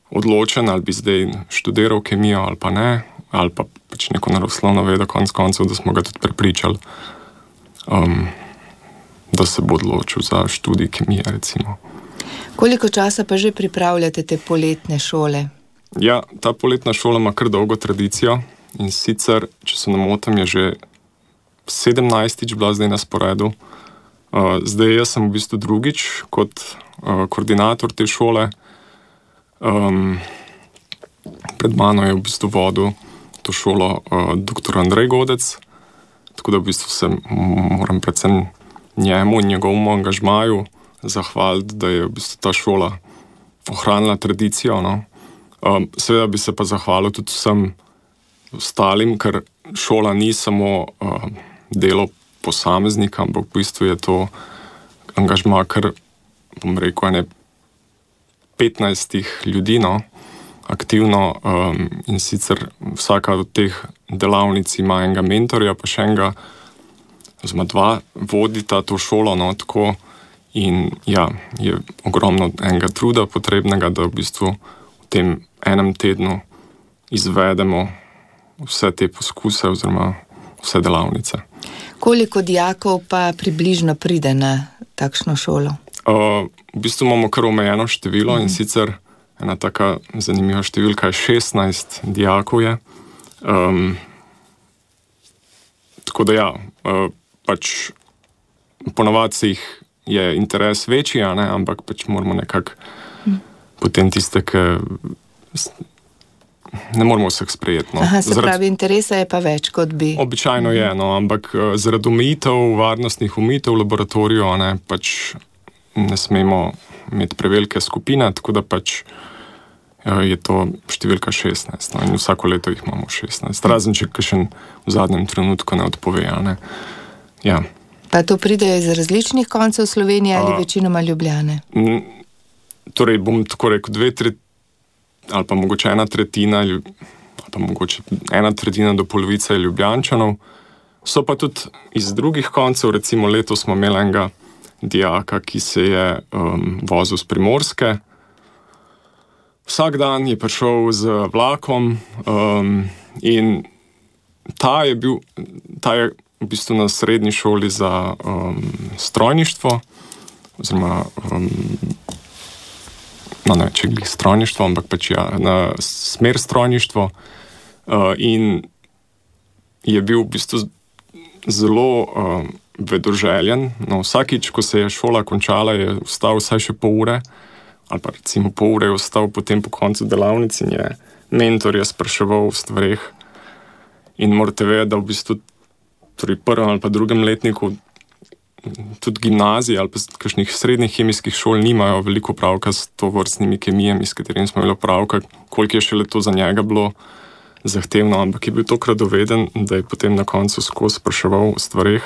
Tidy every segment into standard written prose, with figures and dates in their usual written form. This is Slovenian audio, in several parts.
odločen, ali bi zdaj študiral kemijo ali pa ne, ali pa pač neko naravoslovno vedo konec koncev, da smo ga tudi prepričali, da se bo odločil za študij kemije, recimo. Koliko časa pa že pripravljate te poletne šole? Ja, ta poletna šola ima kar dolgo tradicijo in sicer, če se ne motim, je že 17. bila zdaj na sporedu. Zdaj jaz sem v bistvu drugič kot koordinator te šole. Pred mano je v bistvu vodil to šolo dr. Andrej Godec, tako da v bistvu se moram predvsem njemu in njegovemu angažmaju zahvaliti, da je v bistvu ta šola ohranila tradicijo. No. Seveda bi se pa zahvalil tudi vsem ostalim, ker šola ni samo delo posameznika, ampak v bistvu je to angažma, kar bom rekel, 15 ljudi, no, aktivno, in sicer vsaka od teh delavnic ima enega mentorja, pa še enega, oziroma 2 vodita to šolo, no, tako, in ja, je ogromno enega truda potrebnega, da v bistvu v tem enem tednu izvedemo vse te poskuse oziroma vse delavnice. Koliko dijakov pa približno pride na takšno šolo? V bistvu imamo kar omejeno število in sicer ena taka zanimiva številka je 16 dijakov je. Tako da ja, pač ponavadi se jih je interes večji, ne, ampak pač moramo nekako potem tiste, ki ne moramo vseh sprejeti. No. Aha, se pravi, interesa je pa več, kot bi. Običajno je, no, ampak zaradi omejitev, varnostnih omejitev v laboratoriju, ne, pač ne smemo imeti prevelike skupine, tako da pač je to številka 16. No, in vsako leto jih imamo 16. Razen, če kakšen v zadnjem trenutku ne odpove. Ne. Ja. Pa to pridejo iz različnih koncev Slovenije ali večinoma Ljubljane? Torej, bom tako rekel, ali pa mogoče 1/3, ali pa mogoče 1/3 do polovice je Ljubljančanov. So pa tudi iz drugih koncev, recimo letos smo imeli enega dijaka, ki se je vozil z Primorske. Vsak dan je prišel z vlakom in ta je v bistvu na srednji šoli za strojništvo, oziroma ne, če glih strojništvo, ampak pač ja, na smer strojništvo, in je bil v bistvu zelo vedoželjen. No, vsakič, ko se je šola končala, je vstal vsaj še pol ure, ali pa recimo pol ure je vstal potem po koncu delavnic in je mentorja spraševal v stvareh. In morate vedeti, da v bistvu torej prvem ali pa drugem letniku tudi gimnazije ali pa kakšnih srednjih kemijskih šol nimajo veliko pravka s tovrstnimi kemijami, s katerimi smo imeli pravka, koliko je šele to za njega bilo zahtevno, ampak je bil tokrat doveden, da je potem na koncu skozi spraševal o stvareh.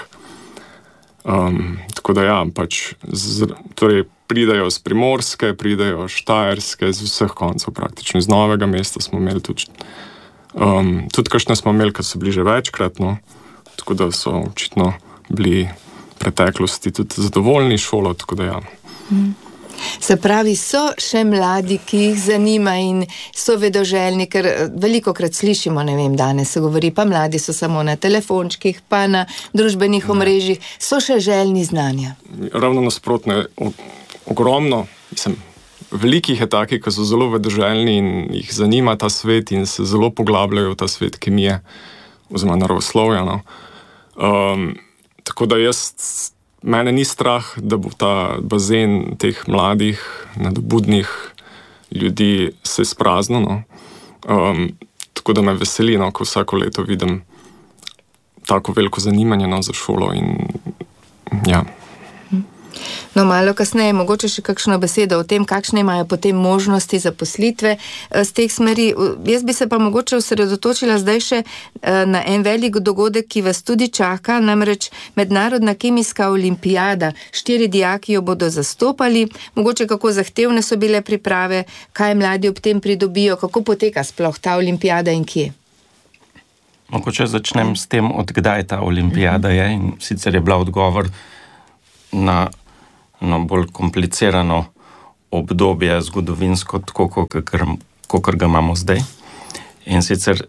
Tako da ja, pač torej pridajo z Primorske, pridajo Štajerske, z vseh koncev praktično. Iz Novega mesta smo imeli tudi kakšne smo imeli, ki so bili že večkrat, no. Tako da so očitno bili v preteklosti tudi zadovoljni šolo, tako da ja. Se pravi, so še mladi, ki jih zanima in so vedoželjni, ker velikokrat slišimo, ne vem, danes se govori, pa mladi so samo na telefončkih, pa na družbenih omrežjih, so še željni znanja. Ravno nasprotno, ogromno, velikih je takih, ki so zelo vedoželjni in jih zanima ta svet in se zelo poglabljajo v ta svet kemije oziroma naravoslovja. No. Tako da mene ni strah, da bo ta bazen teh mladih, nadobudnih ljudi se izpraznil. No. Tako da me veseli, no, ko vsako leto vidim tako veliko zanimanje, no, za šolo in ja. No, malo kasneje, mogoče še kakšno besedo o tem, kakšne imajo potem možnosti zaposlitve z teh smeri. Jaz bi se pa mogoče osredotočila zdaj še na en velik dogodek, ki vas tudi čaka, namreč Mednarodna kemijska olimpijada. 4 dijaki jo bodo zastopali. Mogoče kako zahtevne so bile priprave, kaj mladi ob tem pridobijo, kako poteka sploh ta olimpijada in kje? Mogoče začnem s tem, od kdaj ta olimpijada je, in sicer je bila odgovor na bolj komplicirano obdobje zgodovinsko, tako kakor ga imamo zdaj. In sicer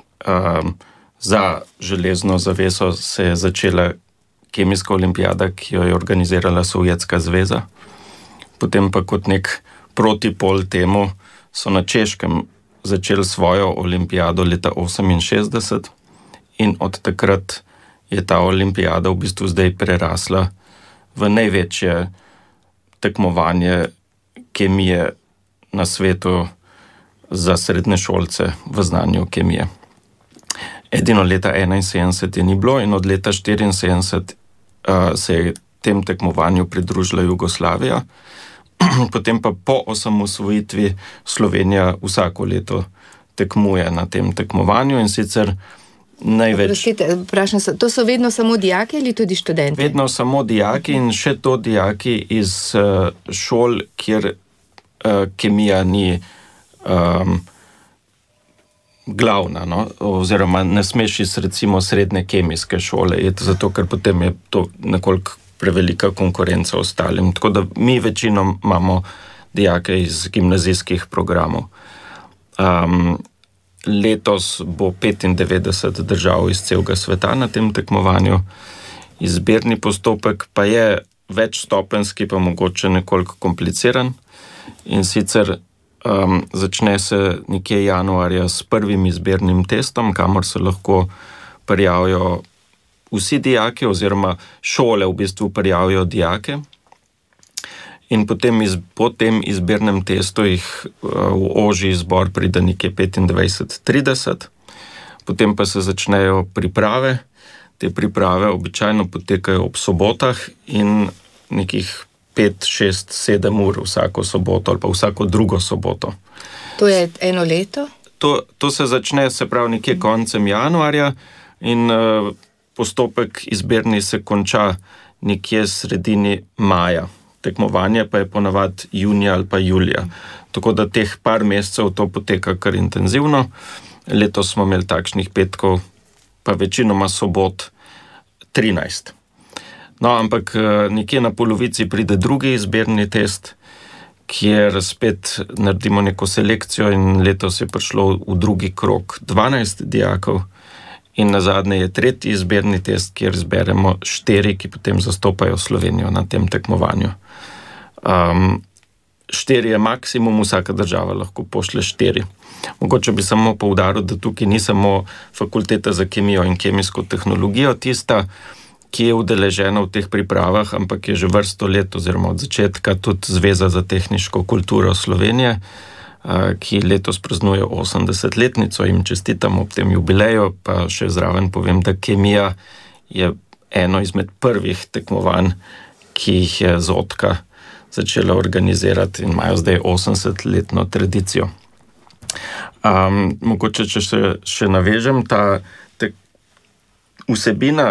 za železno zaveso se je začela kemijska olimpijada, ki jo je organizirala Sovjetska zveza. Potem pa kot nek protipol temu so na Češkem začeli svojo olimpijado leta 1968 in od takrat je ta olimpijada v bistvu zdaj prerasla v največje tekmovanje kemije na svetu za srednješolce v znanju kemije. Edino leta 1971 je ni bilo in od leta 1974 se je tem tekmovanju pridružila Jugoslavija. Potem pa po osamosvojitvi Slovenija vsako leto tekmuje na tem tekmovanju in sicer največ... Vprašam se, to so vedno samo dijaki ali tudi študenti? Vedno samo dijaki in še to dijaki iz šol, kjer kemija ni glavna, no? Oziroma ne smeš iz recimo srednje kemijske šole, zato ker potem je to nekoliko prevelika konkurenca ostalim. Tako da mi večino imamo dijake iz gimnazijskih programov. Letos bo 95 držav iz celega sveta na tem tekmovanju. Izbirni postopek pa je večstopenjski, pa mogoče nekoliko kompliciran. In sicer začne se nekje januarja s prvim izbirnim testom, kamor se lahko prijavijo vsi dijaki oziroma šole v bistvu prijavijo dijake. In potem po tem izbirnem testu jih v ožji izbor pride nekje 25-30. Potem pa se začnejo priprave. Te priprave običajno potekajo ob sobotah in nekih 5, 6, 7 ur vsako soboto ali pa vsako drugo soboto. To je eno leto? To se začne, se pravi, nekje koncem januarja in postopek izbirni se konča nekje sredini maja. Tekmovanje pa je ponavadi junija ali pa julija. Tako da teh par mesecev to poteka kar intenzivno. Letos smo imeli takšnih petkov, pa večinoma sobot 13. No, ampak nekje na polovici pride drugi izbirni test, kjer spet naredimo neko selekcijo in letos je prišlo v drugi krog 12 dijakov in nazadnje je tretji izbirni test, kjer izberemo 4, ki potem zastopajo Slovenijo na tem tekmovanju. 4 je maksimum, vsaka država lahko pošle 4. Mogoče bi samo poudaril, da tukaj ni samo fakulteta za kemijo in kemijsko tehnologijo tista, ki je udeležena v teh pripravah, ampak je že vrsto let oziroma od začetka tudi Zveza za tehniško kulturo Slovenije, ki letos praznuje 80-letnico, jim čestitam ob tem jubileju, pa še zraven povem, da kemija je eno izmed prvih tekmovanj, ki jih je Zotka začela organizirati in imajo zdaj 80-letno tradicijo. Mogoče, če še navežem, ta vsebina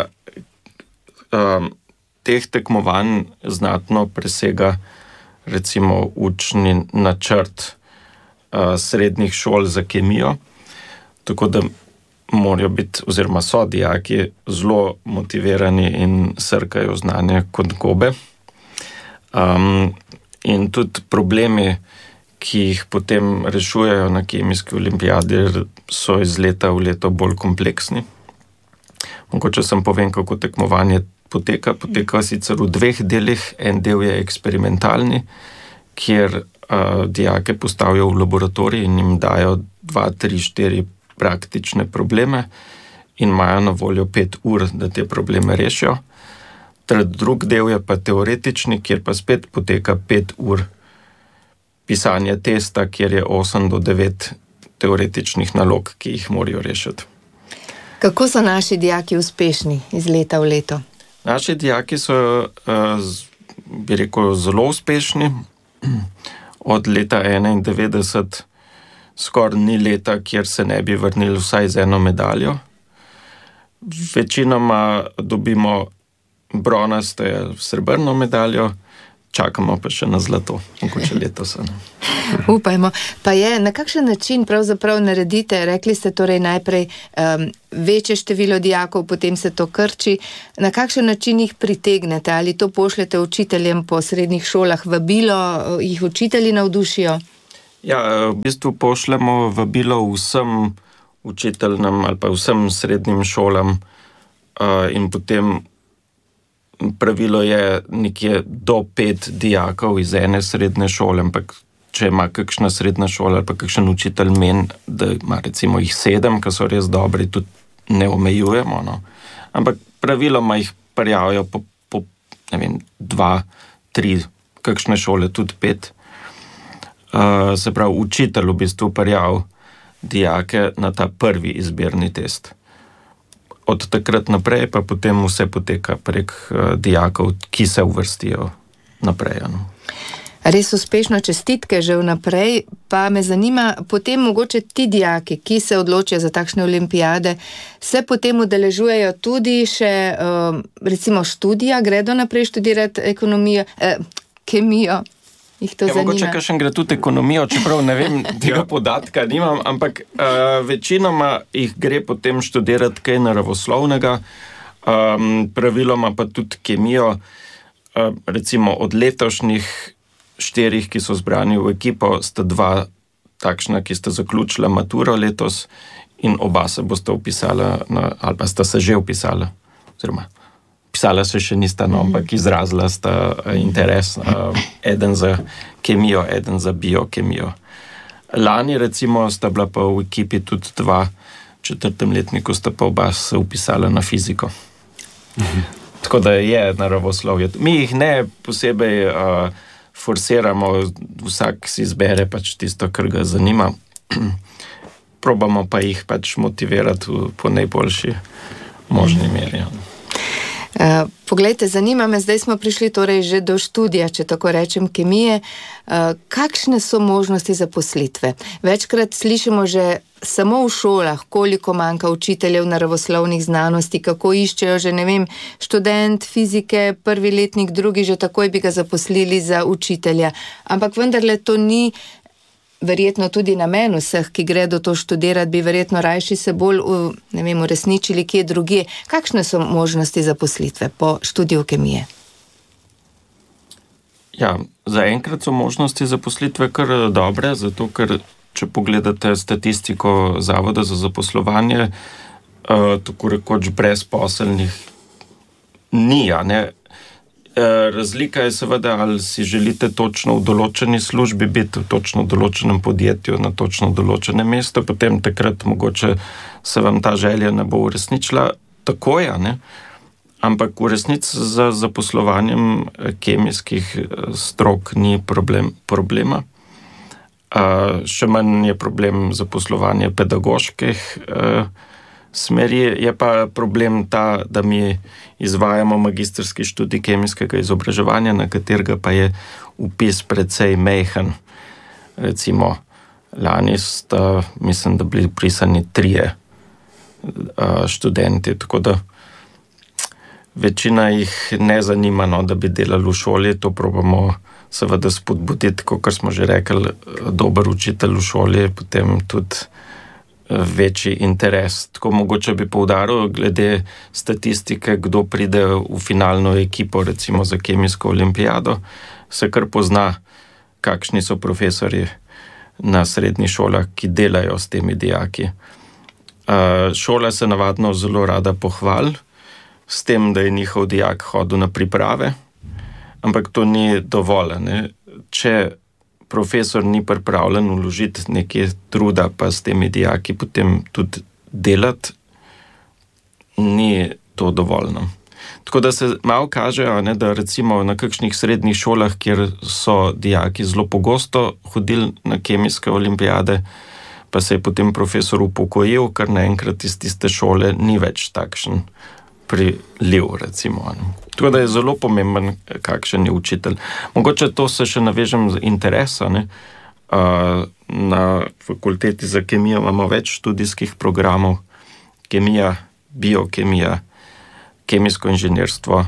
teh tekmovanj znatno presega recimo učni načrt srednjih šol za kemijo, tako da morajo biti, oziroma so dijaki zelo motivirani in srkajo znanje kot gobe. In tudi problemi, ki jih potem rešujejo na kemijski olimpijadi, so iz leta v leto bolj kompleksni. Mogoče sem povem, kako tekmovanje poteka. Poteka sicer v 2 delih. En del je eksperimentalni, kjer dijake postavijo v laboratorij in jim dajo 2, 3, 4 praktične probleme in imajo na voljo 5 ur, da te probleme rešijo. Drug del je pa teoretični, kjer pa spet poteka 5 ur pisanja testa, kjer je 8 do 9 teoretičnih nalog, ki jih morajo rešiti. Kako so naši dijaki uspešni iz leta v leto? Naši dijaki so, bi rekel, zelo uspešni. Od leta 1991 skoraj ni leta, kjer se ne bi vrnili vsaj z eno medaljo. Večinoma dobimo bronasto ali srebrno medaljo, čakamo pa še na zlato, mogoče letos. Upajmo. Pa je, na kakšen način pravzaprav naredite, rekli ste torej najprej večje število dijakov, potem se to krči, na kakšen način jih pritegnete, ali to pošljete učiteljem po srednjih šolah vabilo, jih učitelji navdušijo? Ja, v bistvu pošljemo vabilo vsem učiteljem ali pa vsem srednjim šolam in potem pravilo je nekje do 5 dijakov iz ene srednje šole, ampak če ima kakšna srednja šola ali pa kakšen učitelj meni, da ima recimo jih 7, ki so res dobri, tudi ne omejujemo, no. Ampak praviloma jih prijavijo po ne vem, 2, 3, kakšne šole tudi 5. Se pravi, učitelj v bistvu prijavi dijake na ta prvi izbirni test. Od takrat naprej pa potem vse poteka prek dijakov, ki se uvrstijo naprej. No. Res uspešno, čestitke že vnaprej, pa me zanima, potem mogoče ti dijaki, ki se odločijo za takšne olimpijade, se potem udeležujejo tudi še recimo študija, gredo naprej študirati ekonomijo, kemijo. Jih to zanima. Mogoče kakšen gre tudi ekonomijo, čeprav ne vem, tega podatka nimam, ampak večinoma jih gre potem študirati kaj naravoslovnega, praviloma pa tudi kemijo. Recimo od letošnjih 4, ki so zbrani v ekipo, sta 2 takšna, ki sta zaključila maturo letos in oba se bosta upisala, ali pa sta se že upisala, oziroma pisala se še nista, no, ampak izrazila sta interes, eden za kemijo, eden za biokemijo. Lani recimo sta bila pa v ekipi tudi 2 4. letniku, sta pa oba se upisala na fiziko. Tako da je naravoslovje. Mi jih ne posebej forsiramo, vsak si izbere pač tisto, kar ga zanima. Probamo pa jih pač motivirati po najboljši možni meri. Poglejte, zanima me, zdaj smo prišli torej že do študija, če tako rečem, kemije. Kakšne so možnosti zaposlitve? Večkrat slišimo že samo v šolah, koliko manjka učiteljev naravoslovnih znanosti, kako iščejo že, ne vem, študent fizike, prvi letnik, drugi, že takoj bi ga zaposlili za učitelja. Ampak vendarle to ni verjetno tudi namen vseh, ki gredo to študirati, bi verjetno rajši se bolj, ne vem, uresničili kje drugje. Kakšne so možnosti zaposlitve po študiju kemije? Ja, zaenkrat so možnosti zaposlitve kar dobre, zato ker če pogledate statistiko Zavoda za zaposlovanje, tako rekoč brezposelnih ni, a ne? Razlika je seveda, ali si želite točno v določeni službi biti, v točno določenem podjetju, na točno določenem mestu, potem takrat mogoče se vam ta želja ne bo uresničila takoj, ne? Ampak v resnici za zaposlovanjem kemijskih strok ni problema. Še manj je problem zaposlovanje pedagoških smeri, je pa problem ta, da mi izvajamo magistrski študij kemijskega izobraževanja, na katerega pa je vpis precej majhen. Recimo, lani sta, mislim, da bili vpisani 3 študenti, tako da večina jih ne zanima, no, da bi delali v šoli, to probamo seveda spodbuditi, kot smo že rekli, dober učitelj v šoli je potem tudi večji interes. Tako mogoče bi poudaril glede statistike, kdo pride v finalno ekipo, recimo za kemijsko olimpijado, se kar pozna, kakšni so profesorji na srednjih šolah, ki delajo s temi dijaki. Šola se navadno zelo rada pohvali s tem, da je njihov dijak hodil na priprave, ampak to ni dovolj, ne? Če profesor ni pripravljen vložiti nekaj truda, pa s temi dijaki potem tudi delati, ni to dovoljno. Tako da se malo kaže, ne, da recimo na kakšnih srednjih šolah, kjer so dijaki zelo pogosto hodili na kemijske olimpijade, pa se je potem profesor upokojil, kar naenkrat iz tiste šole ni več takšen priliv, recimo. Tako da je zelo pomemben, kakšen je učitelj. Mogoče to se še navežem z interesa, ne? Na fakulteti za kemijo imamo več študijskih programov, kemija, biokemija, kemijsko inženirstvo,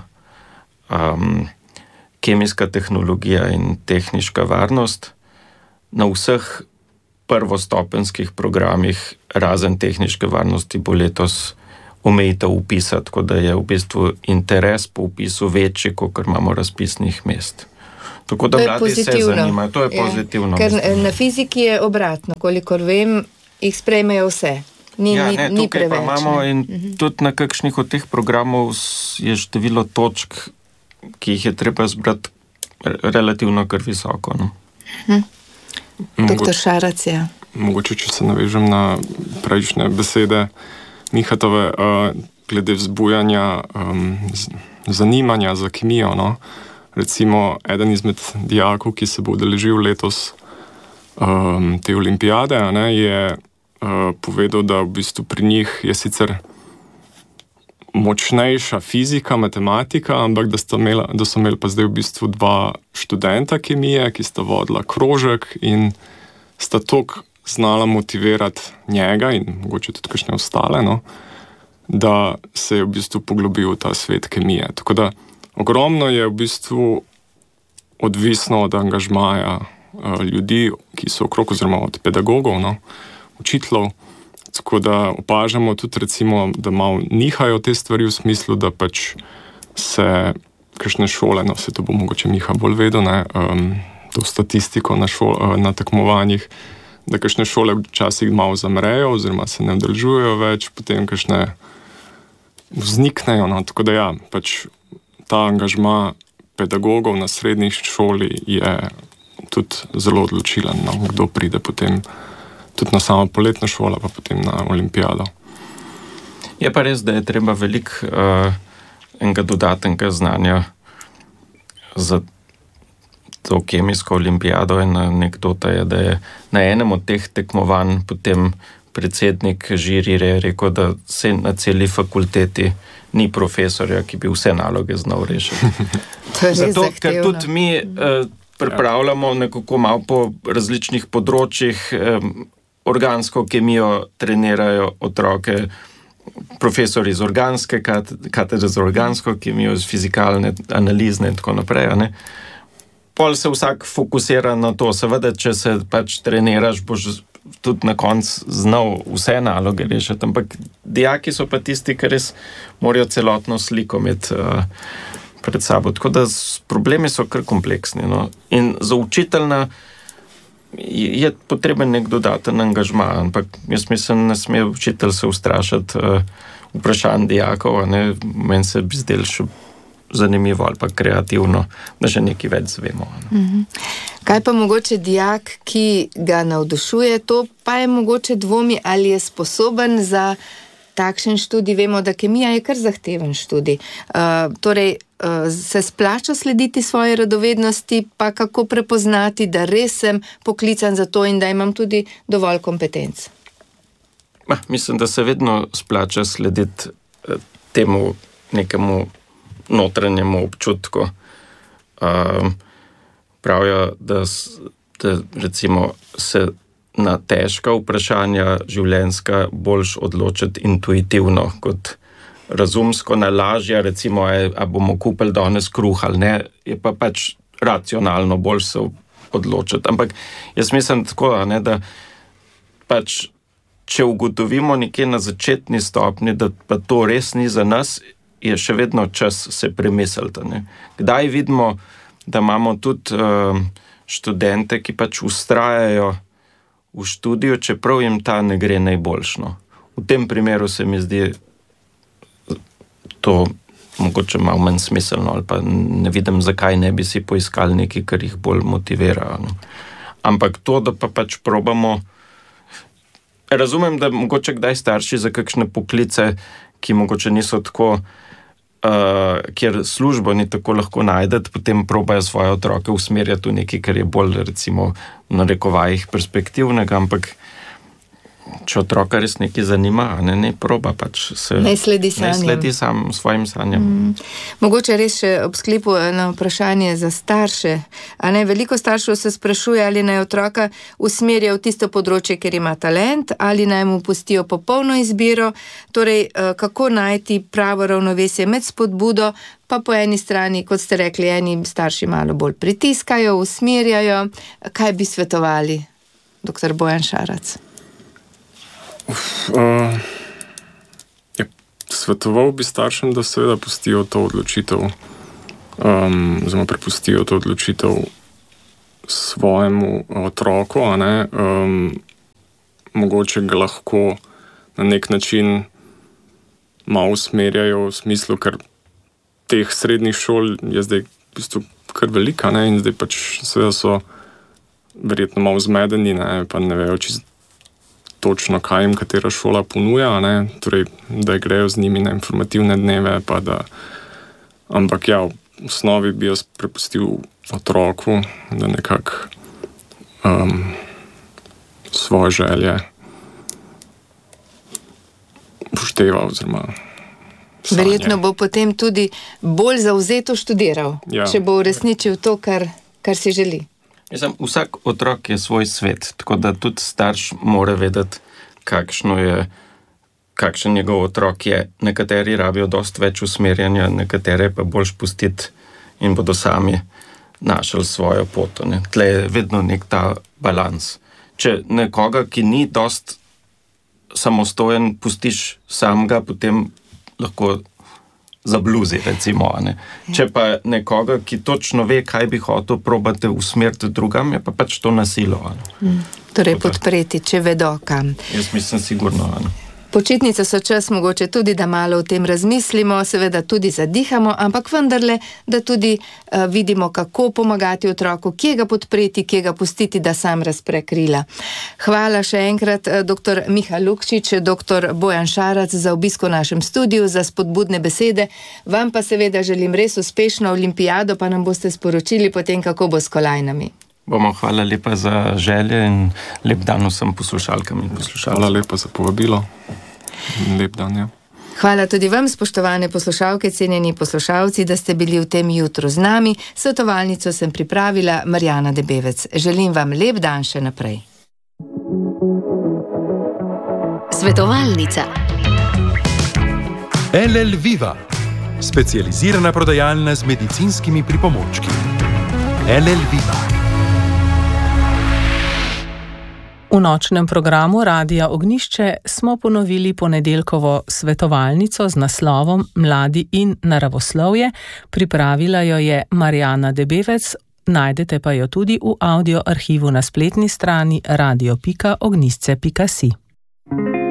kemijska tehnologija in tehniška varnost. Na vseh prvostopenskih programih, razen tehniške varnosti, bo letos omejitev vpisa, tako da je v bistvu interes po vpisu večji, kot imamo razpisnih mest. Tako da mladi se zanimajo, to je pozitivno. Ker na fiziki je obratno, kolikor vem, jih sprejmejo vse. Ni preveč. Pa imamo in tudi na kakšnih od teh programov je število točk, ki jih je treba zbrati relativno kar visoko. No? Doktor Šarac, ja. Mogoče, če se navežem na prejšnje besede Mihatove, glede vzbujanja zanimanja za kemijo, no? Recimo, eden izmed dijakov, ki se bo udeležil letos te olimpijade, je povedal, da v bistvu pri njih je sicer močnejša fizika, matematika, ampak da so imeli pa zdaj v bistvu 2 študenta kemije, ki sta vodila krožek in sta toliko znala motivirati njega in mogoče tudi kakšne ostale, no? Da se je v bistvu poglobil ta svet kemije. Tako da ogromno je v bistvu odvisno od angažmaja ljudi, ki so okrog, oziroma od pedagogov, no, učiteljev. Tako da opažamo tudi, recimo, da malo nihajo te stvari v smislu, da pač se kakšne šole, no, se to bo mogoče Miha bolj vedel, ne, to statistiko na tekmovanjih, da kakšne šole včasih malo zamrejo oziroma se ne udeležujejo več, potem kakšne vzniknejo. No, tako da ja, pač ta angažma pedagogov na srednji šoli je tudi zelo odločilen, no, kdo pride potem tudi na samo poletno šolo, pa potem na olimpijado. Je pa res, da je treba veliko enega dodatnega znanja za to kemijsko olimpijado. In anekdota je, da je na enem od teh tekmovanj potem predsednik žirije rekel, da se na celi fakulteti ni profesorja, ki bi vse naloge znal rešiti. Zato, ker tudi mi pripravljamo nekako malo po različnih področjih, organsko kemijo trenirajo otroke, profesori iz organske katedre za organsko kemijo, iz fizikalne, analizne in tako naprej. Ne? Pol se vsak fokusira na to. Seveda, če se pač treniraš, boš tudi na koncu znal vse naloge rešiti, ampak dijaki so pa tisti, ki res morajo celotno sliko imeti pred sabo. Tako da problemi so kar kompleksni. No? In za učiteljna je potreben nek dodaten angažma, ampak jaz mislim, ne sme učitelj se ustrašati vprašanj dijakov, ne? Meni se bi zdel še zanimivo ali pa kreativno, da že nekaj več zvemo. Kaj pa mogoče dijak, ki ga navdušuje, to pa je mogoče dvomi, ali je sposoben za takšen študij? Vemo, da kemija je kar zahteven študij. Torej, se splača slediti svoje radovednosti, pa kako prepoznati, da res sem poklican za to in da imam tudi dovolj kompetenc? Mislim, da se vedno splača slediti temu nekemu notranjemu občutku. Pravijo, da recimo se na težka vprašanja življenjska boljš odločiti intuitivno kot razumsko. Najlažja, recimo, a bomo kupili danes kruh ali ne, je pa pač racionalno bolj se odločiti. Ampak jaz mislim tako, ne, da pač, če ugotovimo nekje na začetni stopni, da pa to res ni za nas, je še vedno čas se premisliti. Ne. Kdaj vidimo, da imamo tudi študente, ki pač ustrajajo v študiju, čeprav jim ta ne gre najboljšno. V tem primeru se mi zdi to mogoče malo manj smiselno, ali pa ne vidim, zakaj ne bi si poiskali nekaj, kar jih bolj motivira. No. Ampak to, da pa pač probamo, razumem, da mogoče kdaj starši za kakšne poklice, ki mogoče niso tako, kjer službo ni tako lahko najdeti, potem probajo svoje otroke usmerjati v nekaj, kar je bolj, recimo, na narekovajih perspektivnega, ampak če otroka res nekaj zanima, ne proba pač se... Ne sledi sam svojim sanjam. Mogoče res še ob sklepu na vprašanje za starše. Veliko staršev se sprašuje, ali naj otroka usmerja v tisto področje, ker ima talent, ali naj mu pustijo popolno izbiro. Torej, kako najti pravo ravnovesje med spodbudo, pa po eni strani, kot ste rekli, eni starši malo bolj pritiskajo, usmerjajo. Kaj bi svetovali, doktor Bojan Šarac? Svetoval bi staršem, da seveda pustijo to odločitev, oziroma prepustijo to odločitev svojemu otroku, mogoče ga lahko na nek način malo usmerjajo v smislu, ker teh srednjih šol je zdaj v bistvu kar velika, in zdaj pač seveda so verjetno malo zmedeni, pa ne vejo čisto točno, kaj jim katera šola ponuja, torej, da grejo z njimi na informativne dneve, ampak ja, v osnovi bi jaz prepustil otroku, da nekako svoje želje upošteva oziroma sanje. Verjetno bo potem tudi bolj zavzeto študiral, če bo uresničil to, kar si želi. Vsak otrok je svoj svet, tako da tudi starš mora vedeti, kakšen njegov otrok je. Nekateri rabijo dosti več usmerjanja, nekatere pa bolj spustiti in bodo sami našli svojo pot. Tle je vedno nek ta balans. Če nekoga, ki ni dosti samostojen, pustiš samega, potem lahko zabluzi, recimo. Če pa nekoga, ki točno ve, kaj bi hotel, probate usmeriti drugam, je pa pač to nasilo. Torej podpreti, če vedo kam. Jaz mislim sigurno. Počitnice so čas mogoče tudi, da malo o tem razmislimo, seveda tudi zadihamo, ampak vendarle, da tudi vidimo, kako pomagati otroku, kje ga podpreti, kje ga pustiti, da sam razpre krila. Hvala še enkrat, dr. Miha Lukšič, dr. Bojan Šarac za obisk v našem studiu, za spodbudne besede. Vam pa seveda želim res uspešno olimpijado, pa nam boste sporočili potem, kako bo s kolajnami. Hvala lepa za želje in lep dan vsem poslušalkam in poslušalcem. Hvala lepa za povabilo. Lep dan, ja. Hvala tudi vam, spoštovane poslušalke, cenjeni poslušalci, da ste bili v tem jutru z nami. Svetovalnico sem pripravila Marjana Debevec. Želim vam lep dan še naprej. Svetovalnica. LL Viva, specializirana prodajalna z medicinskimi pripomočki. LL Viva. V nočnem programu Radia Ognjišče smo ponovili ponedeljkovo svetovalnico z naslovom Mladi in naravoslovje. Pripravila jo je Marjana Debevec, najdete pa jo tudi v audio arhivu na spletni strani radio.ognjišče.si.